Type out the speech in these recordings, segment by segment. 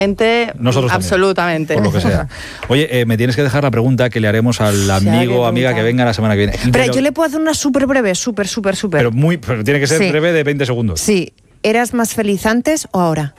Nosotros absolutamente. También, por lo que sea. Oye, me tienes que dejar la pregunta que le haremos al amigo o amiga que venga la semana que viene. Pero yo le puedo hacer una súper breve, súper. Pero tiene que ser breve de 20 segundos. Sí. ¿Eras más feliz antes o ahora?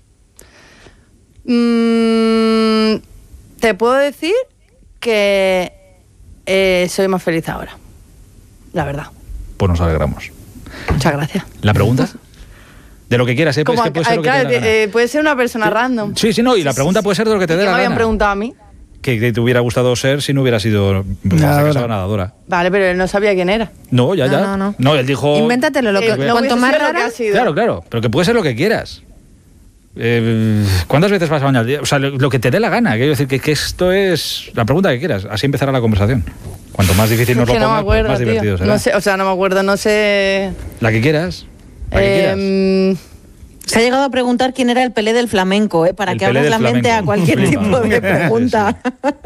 Te puedo decir que soy más feliz ahora. La verdad. Pues nos alegramos. Muchas gracias. ¿La pregunta? De lo que quieras, ¿eh? Como, es que puede ser lo que te dé la gana. Puede ser una persona random. Sí, no, y la pregunta puede ser de lo que te dé la gana. ¿Qué me habían preguntado a mí? Que te hubiera gustado ser si no hubiera sido nadadora. Vale, pero él no sabía quién era. No, ya. No, él dijo... Invéntatelo, cuanto más rara... Claro, pero que puede ser lo que quieras. ¿Cuántas veces vas a bañar al día? O sea, lo que te dé la gana. Quiero decir que esto es la pregunta que quieras. Así empezará la conversación. Cuanto más difícil nos lo pongas, pues más divertido será. No sé, no me acuerdo, no sé... La que quieras. Se ha llegado a preguntar quién era el Pelé del flamenco, para que abras la mente a cualquier tipo de pregunta.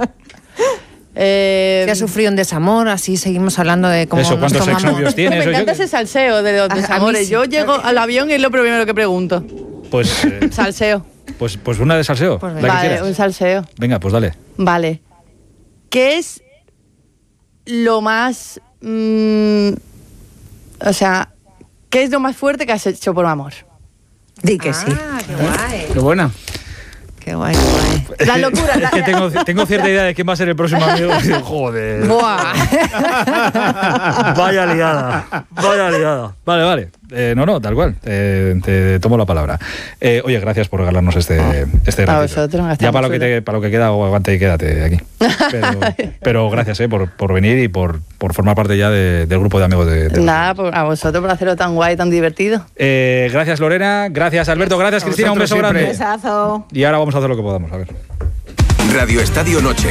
Si has sufrido un desamor, así seguimos hablando de cómo nos ¿cuántos exnovios tienes? Me encanta ese salseo de los desamores. Yo llego al avión y es lo primero que pregunto. Pues... salseo. Pues una de salseo. Pues vale, un salseo. Venga, pues dale. Vale. ¿Qué es lo más... ¿qué es lo más fuerte que has hecho por amor? Di que sí. Qué guay. Qué buena. Qué guay. La locura. Es que tengo cierta idea de quién va a ser el próximo amigo. Joder. Buah. Vaya liada. Vale. No, tal cual. Te tomo la palabra. Oye, gracias por regalarnos este ratito. A vosotros. Ya para lo que queda, aguante y quédate aquí. Pero gracias por venir y por formar parte ya del grupo de amigos de Nada, a vosotros por hacerlo tan guay, tan divertido. Gracias, Lorena. Gracias, Alberto. Gracias, Cristina. Un beso grande. Un besazo. Y ahora vamos a hacer lo que podamos. A ver. Radio Estadio Noche.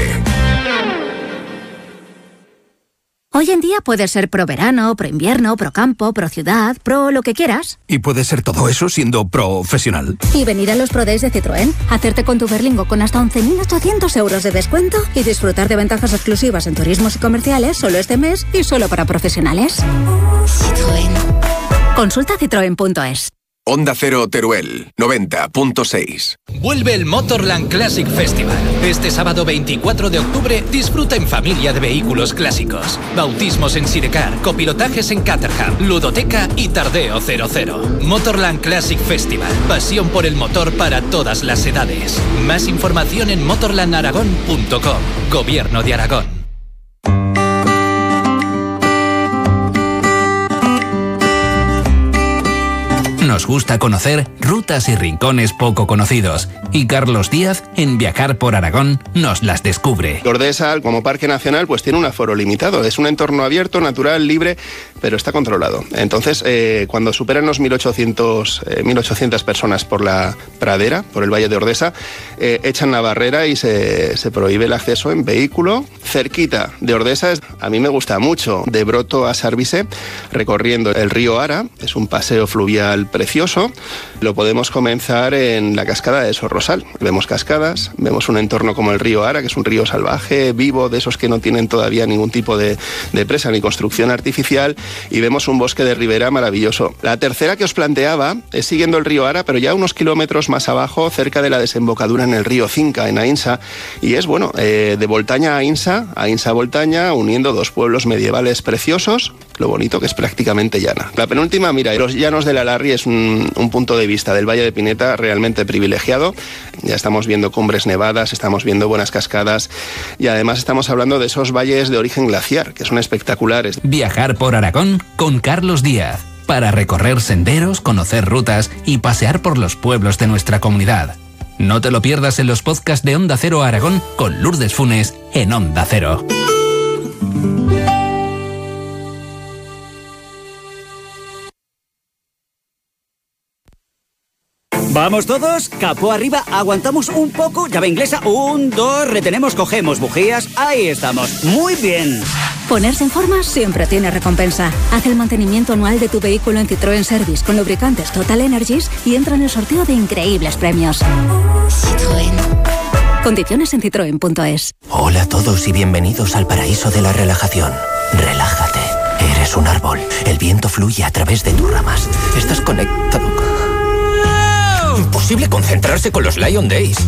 Hoy en día puedes ser pro verano, pro invierno, pro campo, pro ciudad, pro lo que quieras. Y puedes ser todo eso siendo profesional. Y venir a los Pro Days de Citroën, hacerte con tu Berlingo con hasta 11.800 euros de descuento y disfrutar de ventajas exclusivas en turismos y comerciales solo este mes y solo para profesionales. Citroën. Consulta citroen.es. Onda Cero Teruel, 90.6. Vuelve el Motorland Classic Festival. Este sábado 24 de octubre disfruta en familia de vehículos clásicos. Bautismos en Sidecar, copilotajes en Caterham, ludoteca y tardeo 00. Motorland Classic Festival. Pasión por el motor para todas las edades. Más información en motorlandaragón.com. Gobierno de Aragón. Nos gusta conocer rutas y rincones poco conocidos. Y Carlos Díaz, en Viajar por Aragón, nos las descubre. Ordesa, como parque nacional, pues tiene un aforo limitado. Es un entorno abierto, natural, libre, pero está controlado. Entonces, cuando superan los 1.800 personas por la pradera, por el Valle de Ordesa, echan la barrera y se prohíbe el acceso en vehículo. Cerquita de Ordesa, a mí me gusta mucho, de Broto a Sarvise, recorriendo el río Ara. Es un paseo fluvial precioso. Lo podemos comenzar en la cascada de Sorrosal. Vemos cascadas, vemos un entorno como el río Ara, que es un río salvaje, vivo, de esos que no tienen todavía ningún tipo de presa ni construcción artificial, y vemos un bosque de ribera maravilloso. La tercera que os planteaba es siguiendo el río Ara, pero ya unos kilómetros más abajo, cerca de la desembocadura en el río Cinca, en Ainsa, y es, de Voltaña a Ainsa Voltaña, uniendo dos pueblos medievales preciosos, lo bonito que es prácticamente llana. La penúltima, mira, los llanos de la Larri es un punto de vista del Valle de Pineta realmente privilegiado. Ya estamos viendo cumbres nevadas, estamos viendo buenas cascadas y además estamos hablando de esos valles de origen glaciar, que son espectaculares. Viajar por Aragón con Carlos Díaz, para recorrer senderos, conocer rutas y pasear por los pueblos de nuestra comunidad. No te lo pierdas en los podcasts de Onda Cero Aragón con Lourdes Funes en Onda Cero. ¿Vamos todos? Capó arriba, aguantamos un poco, llave inglesa, 1, 2, retenemos, cogemos bujías, ahí estamos, muy bien. Ponerse en forma siempre tiene recompensa. Haz el mantenimiento anual de tu vehículo en Citroën Service con lubricantes Total Energies y entra en el sorteo de increíbles premios. Citroën. Condiciones en citroen.es. Hola a todos y bienvenidos al paraíso de la relajación. Relájate, eres un árbol, el viento fluye a través de tus ramas, estás conectado. imposible concentrarse con los Lion Days.